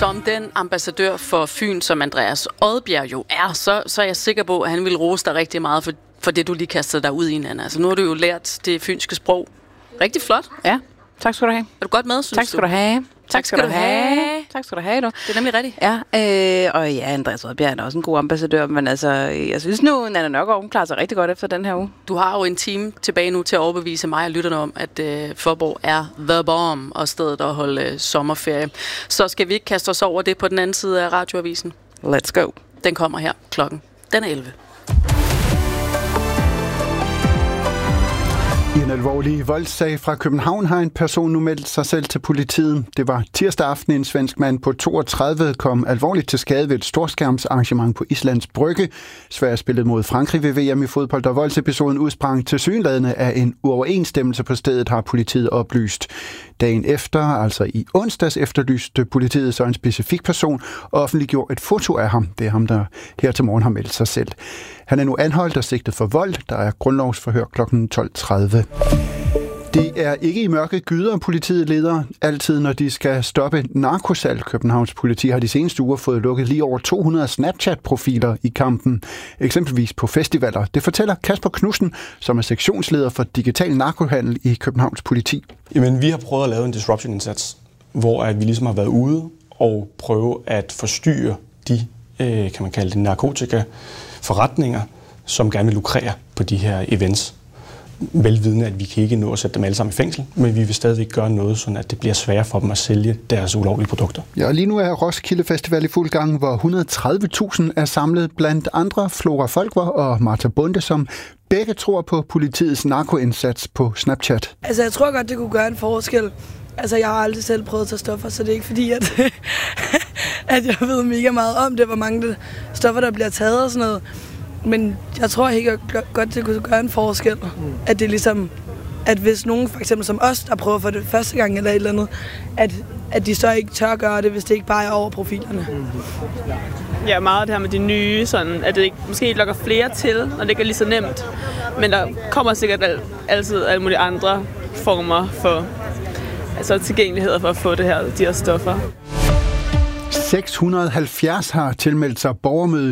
Som den ambassadør for Fyn, som Andreas Odbjerg jo er, så er jeg sikker på, at han vil rose dig rigtig meget for det, du lige kastede dig ud i, Nanna. Altså, nu har du jo lært det fynske sprog. Rigtig flot. Ja, tak skal du have. Er du godt med, synes tak skal du have. Tak skal du have. Tak skal du have, du. Det er nemlig rigtigt. Ja, og ja, Andreas Odbjerg er også en god ambassadør, men altså, jeg synes nu, Nanna Nørgaard klarer sig rigtig godt efter den her uge. Du har jo en time tilbage nu til at overbevise mig og lytterne om, at Faaborg er the bomb og stedet at holde sommerferie. Så skal vi ikke kaste os over det på den anden side af radioavisen? Let's go. Den kommer her klokken. Den er 11. I en alvorlig voldssag fra København har en person nu meldt sig selv til politiet. Det var tirsdag aften, en svensk mand på 32 kom alvorligt til skade ved et storskærmsarrangement på Islands Brygge. Sverige spillede mod Frankrig ved VM i fodbold, og voldsepisoden udsprang tilsyneladende af en uoverensstemmelse på stedet, har politiet oplyst. Dagen efter, altså i onsdags, efterlyste politiet så en specifik person og offentliggjorde et foto af ham. Det er ham, der her til morgen har meldt sig selv. Han er nu anholdt og sigtet for vold. Der er grundlovsforhør kl. 12.30. Det er ikke i mørke gyder, politiet leder altid, når de skal stoppe narkosalg. Københavns politi har de seneste uger fået lukket lige over 200 Snapchat-profiler i kampen, eksempelvis på festivaler. Det fortæller Kasper Knudsen, som er sektionsleder for digital narkohandel i Københavns politi. Jamen, vi har prøvet at lave en disruption-indsats, hvor at vi ligesom har været ude og prøve at forstyrre de, kan man kalde det, narkotikaforretninger, som gerne vil lukrere på de her events. Velvidende, at vi kan ikke nå at sætte dem alle sammen i fængsel, men vi vil stadigvæk gøre noget, sådan at det bliver sværere for dem at sælge deres ulovlige produkter. Ja, og lige nu er Roskilde Festival i fuld gang, hvor 130.000 er samlet, blandt andre Flora Folkvar og Martha Bunde, som begge tror på politiets narkoindsats på Snapchat. Altså, jeg tror godt, det kunne gøre en forskel. Altså, jeg har aldrig selv prøvet at tage stoffer, så det er ikke fordi, at jeg ved mega meget om det, hvor mange stoffer, der bliver taget og sådan noget. Men jeg tror ikke godt, det kunne gøre en forskel. At det ligesom, at hvis nogen for eksempel som os, der prøver for det første gang eller et eller andet, at de så ikke tør gøre det, hvis det ikke bare er over profilerne. Ja, meget det her med de nye, sådan, at det ikke, måske lokker flere til, når det ikke er lige så nemt. Men der kommer sikkert altid alle mulige andre former for tilgængeligheder for at få de her stoffer. 670 har tilmeldt sig borgermøde